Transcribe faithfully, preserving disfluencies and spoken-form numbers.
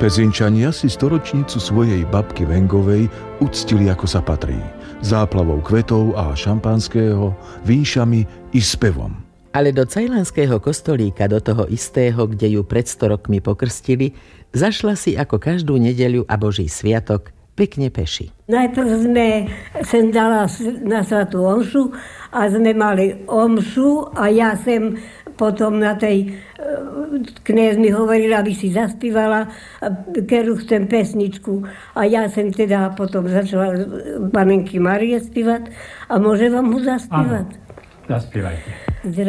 Pezinčania si storočnicu svojej babky Vengovej uctili ako sa patrí. Záplavou kvetov a šampanského, výšami i spevom. Ale do cajlanského kostolíka, do toho istého, kde ju pred sto rokmi pokrstili, zašla si ako každú nedeľu a Boží sviatok pekne peši. Najprv sme sem dala na svatú omšu a sme mali omšu a ja sem potom na tej, kňaz mi hovoril, aby si zaspívala, keru chcem pesničku. A ja som teda potom začala Panenky Márie spívať a môže vám ho zaspívať? Áno, zaspívajte.